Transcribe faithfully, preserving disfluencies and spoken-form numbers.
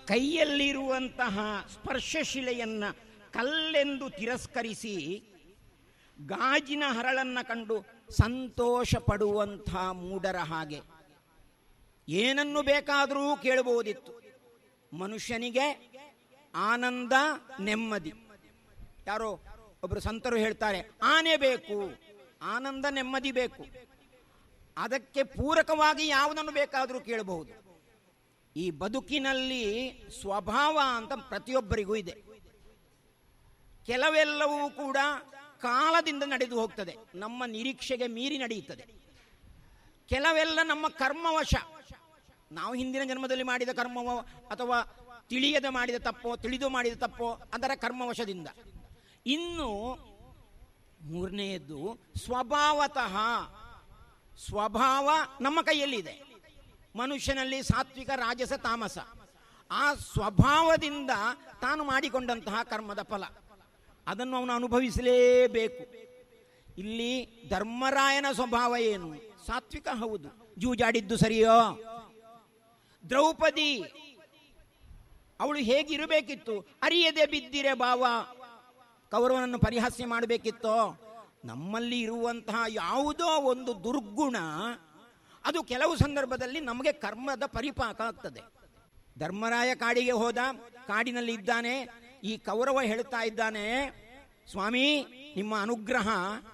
ಕೈಯಲ್ಲಿರುವಂತಹ ಸ್ಪರ್ಶಶಿಲೆಯನ್ನು ಕಲ್ಲೆಂದು ತಿರಸ್ಕರಿಸಿ ಗಾಜಿನ ಹರಳನ್ನು ಕಂಡು ಸಂತೋಷ ಪಡುವಂಥ ಮೂಢರ ಹಾಗೆ ಏನನ್ನು ಬೇಕಾದರೂ ಕೇಳಬಹುದಿತ್ತು. ಮನುಷ್ಯನಿಗೆ ಆನಂದ, ನೆಮ್ಮದಿ. ಯಾರೋ ಒಬ್ಬರು ಸಂತರು ಹೇಳ್ತಾರೆ, ಆನೆ ಬೇಕು, ಆನಂದ ನೆಮ್ಮದಿ ಬೇಕು, ಅದಕ್ಕೆ ಪೂರಕವಾಗಿ ಯಾವುದನ್ನು ಬೇಕಾದರೂ ಕೇಳಬಹುದು. ಈ ಬದುಕಿನಲ್ಲಿ ಸ್ವಭಾವ ಅಂತ ಪ್ರತಿಯೊಬ್ಬರಿಗೂ ಇದೆ. ಕೆಲವೆಲ್ಲವೂ ಕೂಡ ಕಾಲದಿಂದ ನಡೆದು ಹೋಗ್ತದೆ, ನಮ್ಮ ನಿರೀಕ್ಷೆಗೆ ಮೀರಿ ನಡೆಯುತ್ತದೆ. ಕೆಲವೆಲ್ಲ ನಮ್ಮ ಕರ್ಮವಶ, ನಾವು ಹಿಂದಿನ ಜನ್ಮದಲ್ಲಿ ಮಾಡಿದ ಕರ್ಮವೋ ಅಥವಾ ತಿಳಿಯದೆ ಮಾಡಿದ ತಪ್ಪೋ, ತಿಳಿದು ಮಾಡಿದ ತಪ್ಪೋ, ಅದರ ಕರ್ಮವಶದಿಂದ. ಇನ್ನು ಮೂರನೆಯದ್ದು ಸ್ವಭಾವತಃ. ಸ್ವಭಾವ ನಮ್ಮ ಕೈಯಲ್ಲಿದೆ. ಮನುಷ್ಯನಲ್ಲಿ ಸಾತ್ವಿಕ, ರಾಜಸ, ತಾಮಸ. ಆ ಸ್ವಭಾವದಿಂದ ತಾನು ಮಾಡಿಕೊಂಡಂತಹ ಕರ್ಮದ ಫಲ ಅದನ್ನು ಅವನು ಅನುಭವಿಸಲೇಬೇಕು. ಇಲ್ಲಿ ಧರ್ಮರಾಯನ ಸ್ವಭಾವ ಏನು? ಸಾತ್ವಿಕ, ಹೌದು. ಜೂಜಾಡಿದ್ದು ಸರಿಯೋ? ದ್ರೌಪದಿ ಅವಳು ಹೇಗಿರಬೇಕಿತ್ತು? ಅರಿಯದೆ ಬಿದ್ದಿರೆ ಭಾವ, ಕೌರವನನ್ನು ಪರಿಹಾಸ್ಯ ಮಾಡಬೇಕಿತ್ತೋ? ನಮ್ಮಲ್ಲಿ ಇರುವಂತಹ ಯಾವುದೋ ಒಂದು ದುರ್ಗುಣ ಅದು ಕೆಲವು ಸಂದರ್ಭದಲ್ಲಿ ನಮಗೆ ಕರ್ಮದ ಪರಿಪಾಕ ಆಗ್ತದೆ. ಧರ್ಮರಾಯ ಕಾಡಿಗೆ ಹೋದ, ಕಾಡಿನಲ್ಲಿ ಇದ್ದಾನೆ. ಈ ಕೌರವ ಹೇಳ್ತಾ ಇದ್ದಾನೆ, ಸ್ವಾಮಿ ನಿಮ್ಮ ಅನುಗ್ರಹ